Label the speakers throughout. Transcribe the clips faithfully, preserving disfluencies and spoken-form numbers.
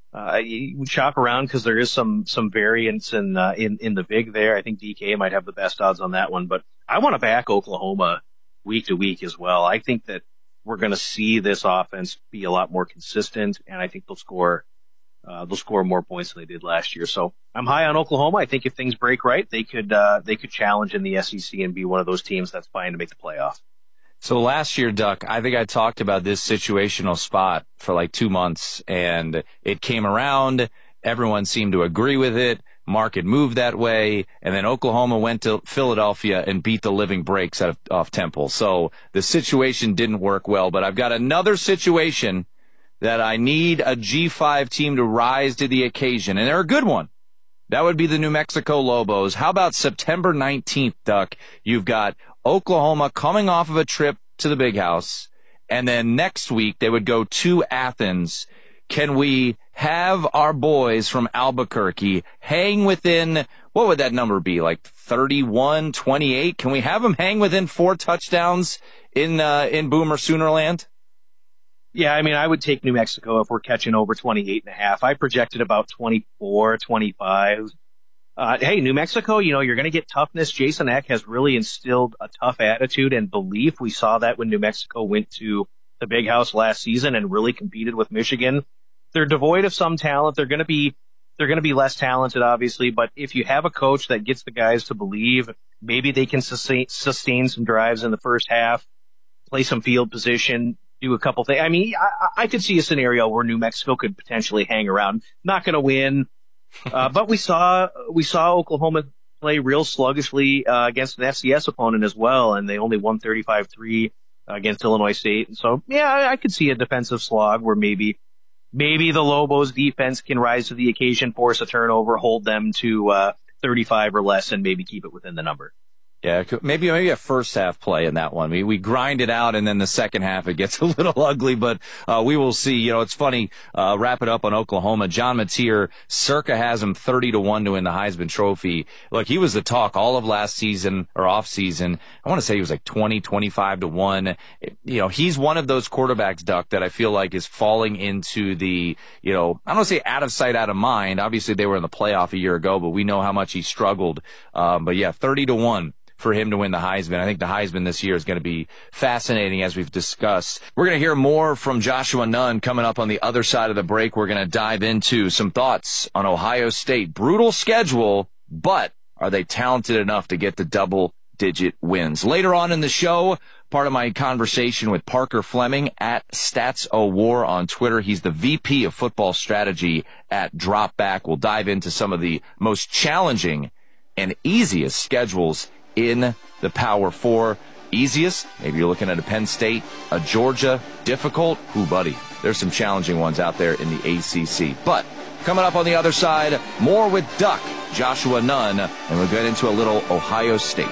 Speaker 1: Uh, you would shop around because there is some some variance in uh, in in the vig there. I think D K might have the best odds on that one, but I want to back Oklahoma week to week as well. I think that we're going to see this offense be a lot more consistent, and I think they'll score uh, they'll score more points than they did last year. So I'm high on Oklahoma. I think if things break right, they could uh, they could challenge in the S E C and be one of those teams that's vying to make the playoff.
Speaker 2: So last year, Duck, I think I talked about this situational spot for like two months, and it came around. Everyone seemed to agree with it. Market moved that way, and then Oklahoma went to Philadelphia and beat the living breaks out of off Temple. So the situation didn't work well, but I've got another situation that I need a G five team to rise to the occasion, and they're a good one. That would be the New Mexico Lobos. How about September nineteenth, Duck? You've got Oklahoma coming off of a trip to the Big House, and then next week they would go to Athens. Can we have our boys from Albuquerque hang within, what would that number be, like thirty-one, twenty-eight? Can we have them hang within four touchdowns in uh, in Boomer Soonerland?
Speaker 1: Yeah, I mean, I would take New Mexico if we're catching over twenty-eight and a half. I projected about twenty-four, twenty-five. Uh, hey, New Mexico, you know, you're going to get toughness. Jason Eck has really instilled a tough attitude and belief. We saw that when New Mexico went to the Big House last season and really competed with Michigan. They're devoid of some talent. They're going to be, they're going to be less talented, obviously, but if you have a coach that gets the guys to believe, maybe they can sustain, sustain some drives in the first half, play some field position, do a couple things. I mean, I, I could see a scenario where New Mexico could potentially hang around. Not going to win. Uh, but we saw we saw Oklahoma play real sluggishly uh, against an F C S opponent as well, and they only won thirty-five three against Illinois State. And so, yeah, I, I could see a defensive slog where maybe maybe the Lobos defense can rise to the occasion, force a turnover, hold them to uh, thirty-five or less, and maybe keep it within the number.
Speaker 2: Yeah, maybe maybe a first half play in that one. We we grind it out, and then the second half it gets a little ugly, but uh, we will see. You know, it's funny. Uh, wrap it up on Oklahoma. John Mateer circa has him thirty to one to win the Heisman Trophy. Look, he was the talk all of last season or off season. I want to say he was like twenty, twenty-five to one. It, you know, he's one of those quarterbacks, Duck, that I feel like is falling into the, you know, I don't want to say out of sight, out of mind. Obviously, they were in the playoff a year ago, but we know how much he struggled. Um, but yeah, thirty to one. For him to win the Heisman. I think the Heisman this year is going to be fascinating, as we've discussed. We're going to hear more from Joshua Nunn coming up on the other side of the break. We're going to dive into some thoughts on Ohio State. Brutal schedule, but are they talented enough to get the double-digit wins? Later on in the show, part of my conversation with Parker Fleming at StatsOWar on Twitter. He's the V P of football strategy at Dropback. We'll dive into some of the most challenging and easiest schedules in the Power Four. Easiest, maybe you're looking at a Penn State, a Georgia. Difficult, ooh, buddy, there's some challenging ones out there in the A C C. But coming up on the other side, more with Duck, Joshua Nunn, and we'll get into a little Ohio State.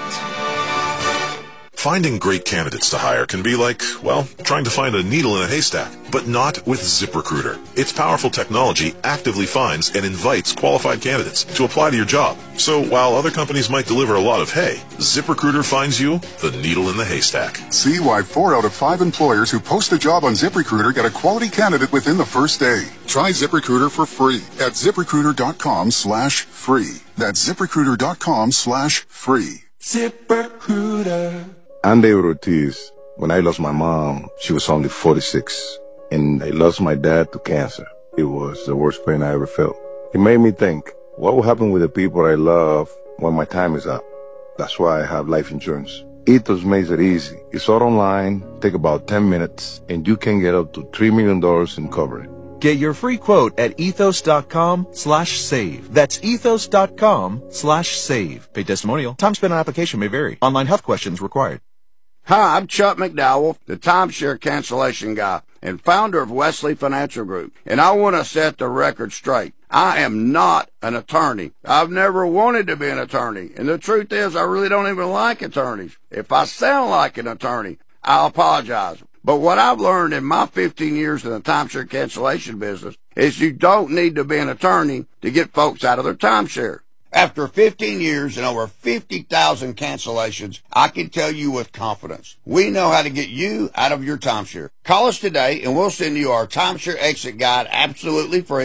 Speaker 3: Finding great candidates to hire can be like, well, trying to find a needle in a haystack, but not with ZipRecruiter. Its powerful technology actively finds and invites qualified candidates to apply to your job. So while other companies might deliver a lot of hay, ZipRecruiter finds you the needle in the haystack.
Speaker 4: See why four out of five employers who post a job on ZipRecruiter get a quality candidate within the first day. Try ZipRecruiter for free at ZipRecruiter.com slash free. That's ZipRecruiter.com slash free.
Speaker 5: ZipRecruiter. I'm David Ortiz. When I lost my mom, she was only forty-six, and I lost my dad to cancer. It was the worst pain I ever felt. It made me think, what will happen with the people I love when my time is up? That's why I have life insurance. Ethos makes it easy. It's all online, take about ten minutes, and you can get up to three million dollars in coverage.
Speaker 6: Get your free quote at ethos.com slash save. That's ethos.com slash save. Paid testimonial. Time spent on application may vary. Online health questions required.
Speaker 7: Hi, I'm Chuck McDowell, the timeshare cancellation guy and founder of Wesley Financial Group, and I want to set the record straight. I am not an attorney. I've never wanted to be an attorney, and the truth is I really don't even like attorneys. If I sound like an attorney, I'll apologize. But what I've learned in my fifteen years in the timeshare cancellation business is you don't need to be an attorney to get folks out of their timeshare. After fifteen years and over fifty thousand cancellations, I can tell you with confidence, we know how to get you out of your timeshare. Call us today and we'll send you our timeshare exit guide absolutely free.